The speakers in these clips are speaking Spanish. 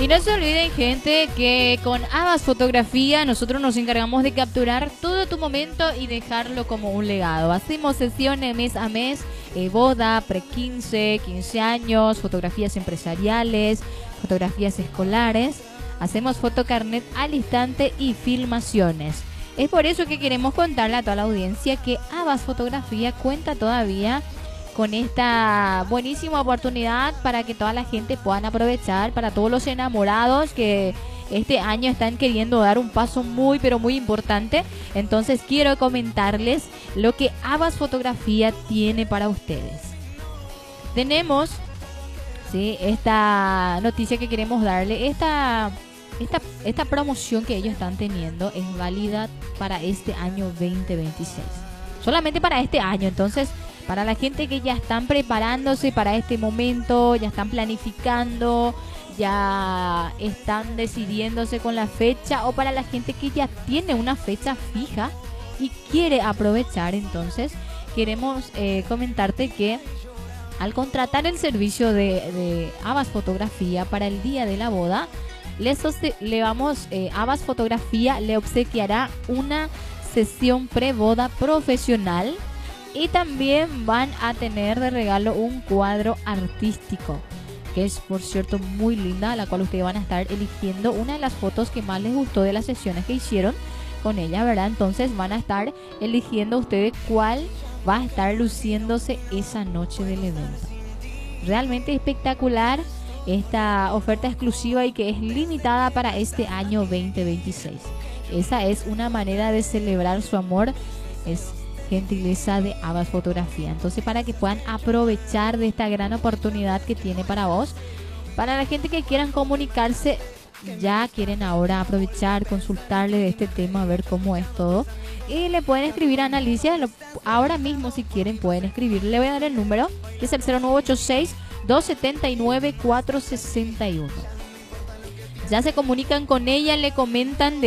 Y no se olviden, gente, que con Abbas Fotografía nosotros nos encargamos de capturar todo tu momento y dejarlo como un legado. Hacemos sesiones mes a mes, boda, pre-15, 15 años, fotografías empresariales, fotografías escolares. Hacemos fotocarnet al instante y filmaciones. Es por eso que queremos contarle a toda la audiencia que Abbas Fotografía cuenta todavía con esta buenísima oportunidad para que toda la gente puedan aprovechar, para todos los enamorados que este año están queriendo dar un paso muy pero muy importante. Entonces quiero comentarles lo que Abbas Fotografía tiene para ustedes. Tenemos, ¿sí?, esta noticia que queremos darle. Esta promoción que ellos están teniendo es válida para este año 2026. Solamente para este año. Entonces, para la gente que ya están preparándose para este momento, ya están planificando, ya están decidiéndose con la fecha, o para la gente que ya tiene una fecha fija y quiere aprovechar, entonces queremos comentarte que al contratar el servicio de Abbas Fotografía para el día de la boda, Abbas Fotografía le obsequiará una sesión pre-boda profesional. Y también van a tener de regalo un cuadro artístico, que es, por cierto, muy linda, la cual ustedes van a estar eligiendo una de las fotos que más les gustó de las sesiones que hicieron con ella, ¿verdad? Entonces van a estar eligiendo ustedes cuál va a estar luciéndose esa noche del evento. Realmente espectacular esta oferta exclusiva y que es limitada para este año 2026. Esa es una manera de celebrar su amor, es gentileza de Abbas Fotografía. Entonces, para que puedan aprovechar de esta gran oportunidad que tiene para vos, para la gente que quieran comunicarse, ya quieren ahora aprovechar, consultarle de este tema, a ver cómo es todo, y le pueden escribir a Analicia ahora mismo. Si quieren pueden escribir, le voy a dar el número, que es el 0986-279-461. Ya se comunican con ella, le comentan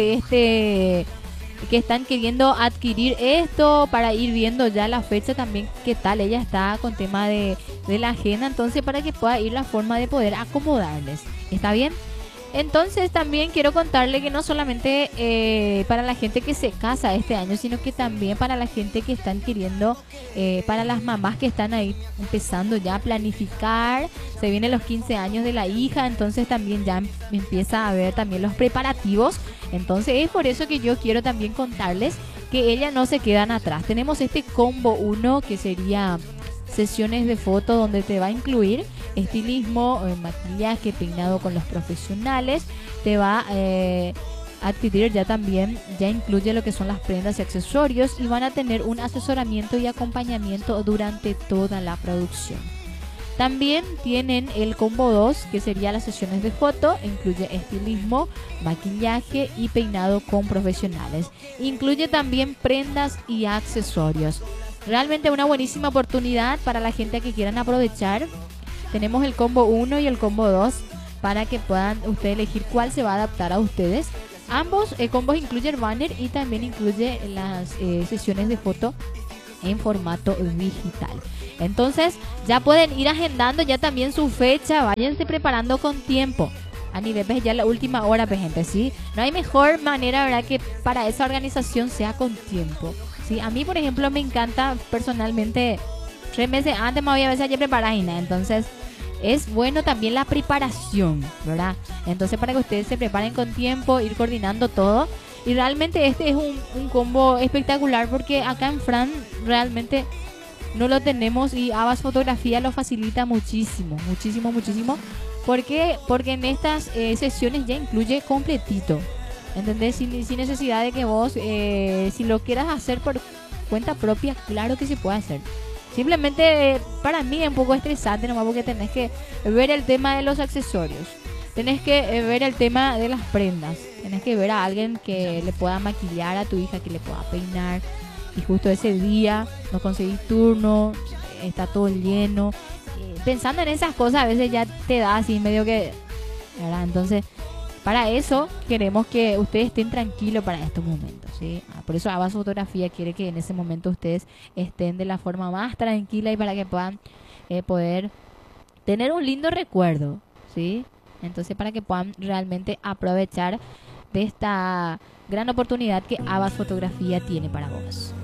de que están queriendo adquirir esto, para ir viendo ya la fecha también qué tal ella está con tema de la agenda, entonces para que pueda ir la forma de poder acomodarles. ¿Está bien? Entonces también quiero contarle que no solamente para la gente que se casa este año, sino que también para la gente que están queriendo, para las mamás que están ahí empezando ya a planificar, se vienen los 15 años de la hija, entonces también ya empieza a ver también los preparativos. Entonces es por eso que yo quiero también contarles que ellas no se quedan atrás. Tenemos este combo 1 que sería sesiones de fotos, donde te va a incluir estilismo, maquillaje, peinado con los profesionales. Te va a adquirir ya incluye lo que son las prendas y accesorios, y van a tener un asesoramiento y acompañamiento durante toda la producción. También tienen el combo 2, que sería las sesiones de foto. Incluye estilismo, maquillaje y peinado con profesionales. Incluye también prendas y accesorios. Realmente una buenísima oportunidad para la gente que quieran aprovechar. Tenemos el combo 1 y el combo 2 para que puedan ustedes elegir cuál se va a adaptar a ustedes. Ambos combos incluyen banner y también incluye las sesiones de foto en formato digital. Entonces ya pueden ir agendando ya también su fecha. Váyanse preparando con tiempo. A nivel, pues, ya la última hora, pues, gente, ¿sí? No hay mejor manera, ¿verdad?, que para esa organización sea con tiempo. Sí, a mí, por ejemplo, me encanta personalmente 3 meses antes me voy a veces ya preparar y nada. Entonces es bueno también la preparación, ¿verdad? Entonces, para que ustedes se preparen con tiempo, ir coordinando todo. Y realmente este es un combo espectacular, porque acá en Fran realmente no lo tenemos, y Abbas Fotografía lo facilita muchísimo, muchísimo, muchísimo. ¿Por qué? Porque en estas sesiones ya incluye completito, ¿entendés? Sin necesidad de que vos, si lo quieras hacer por cuenta propia, claro que se puede hacer. Simplemente para mí es un poco estresante nomás, porque tenés que ver el tema de los accesorios, tenés que ver el tema de las prendas, tenés que ver a alguien que le pueda maquillar a tu hija, que le pueda peinar, y justo ese día no conseguís turno, está todo lleno. Pensando en esas cosas a veces ya te da así medio que, ¿verdad? Entonces, para eso queremos que ustedes estén tranquilos para estos momentos, ¿sí? Por eso Abbas Fotografía quiere que en ese momento ustedes estén de la forma más tranquila, y para que puedan poder tener un lindo recuerdo, ¿sí? Entonces, para que puedan realmente aprovechar de esta gran oportunidad que Abbas Fotografía tiene para vos.